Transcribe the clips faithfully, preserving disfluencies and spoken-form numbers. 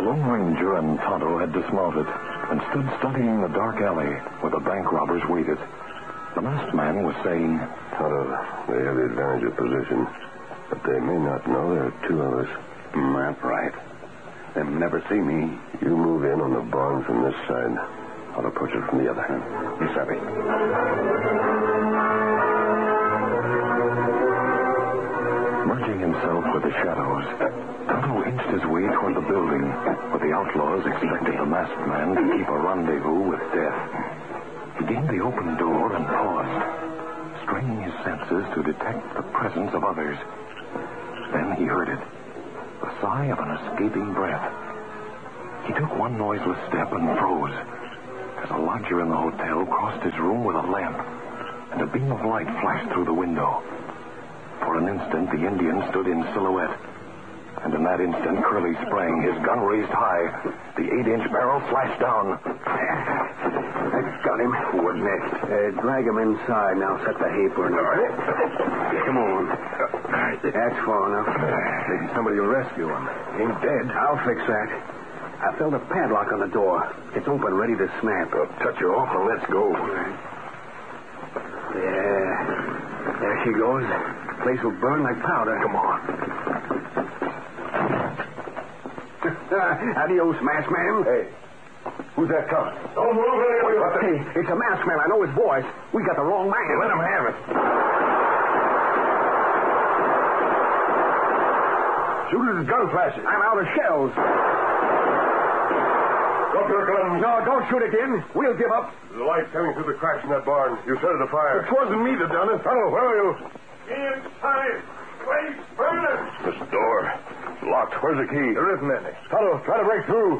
Lone Ranger and Tonto had dismounted and stood studying the dark alley where the bank robbers waited. The masked man was saying, Tonto, they have the advantage of position, but they may not know there are two of us. Mm, that's right. They'll never see me. You move in on the barn from this side. I'll approach it from the other hand. You savvy. Merging himself with the shadows, Tonto inched his way toward the building where the outlaws expected the masked man to keep a rendezvous with death. He gained the open door and paused, straining his senses to detect the presence of others. Then he heard it, the sigh of an escaping breath. He took one noiseless step and froze as a lodger in the hotel crossed his room with a lamp, and a beam of light flashed through the window. For an instant, the Indian stood in silhouette. And in that instant, Curly sprang, his gun raised high. The eight-inch barrel flashed down. I've got him. What next? Uh, drag him inside. Now set the apron. All right. Come on. That's far enough. Maybe somebody will rescue him. He ain't dead. I'll fix that. I felt a padlock on the door. It's open, ready to snap. I'll touch you off and let's go. Yeah. There she goes. Place will burn like powder. Come on. Adios, masked man. Hey, who's that coming? Don't move anywhere. Hey, it's a masked man. I know his voice. We got the wrong man. Let him have it. Shoot at his gun flashes. I'm out of shells. Drop your gun. No, don't shoot again. We'll give up. There's a light coming through the cracks in that barn. You started the fire. It wasn't me that done it. Tunnel, where are you? Inside. Please, burn it. This door. It's locked. Where's the key? There isn't any. Tunnel, try to break through.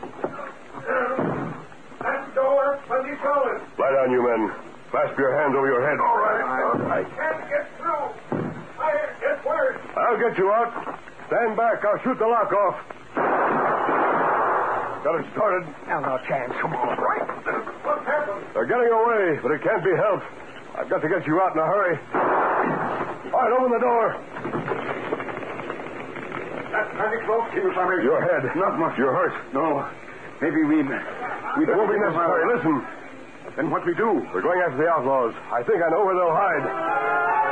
That door must be solid. Lie down, you men. Clasp your hands over your head. All right. All right. Can't get through. Fire gets worse. I'll get you out. Stand back. I'll shoot the lock off. Got it started. Now, no chance. Come on. Right. What's happened? They're getting away, but it can't be helped. I've got to get you out in a hurry. All right, open the door. That's panic close. Keep it from me. Your head. Not much. You're hurt. No. Maybe we... we It won't be necessary. Listen. Then what we do? We're going after the outlaws. I think I know where they'll hide.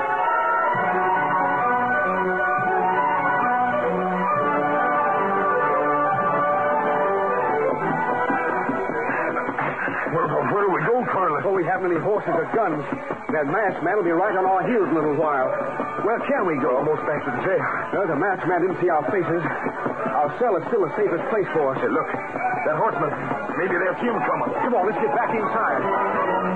Where do we go, Carla? Oh, we haven't any horses or guns. That masked man will be right on our heels in a little while. Where can we go? Almost back to the jail. Well, the masked man didn't see our faces. Our cell is still the safest place for us. Hey, look. That horseman. Maybe they'll see him coming. Come on, let's get back inside.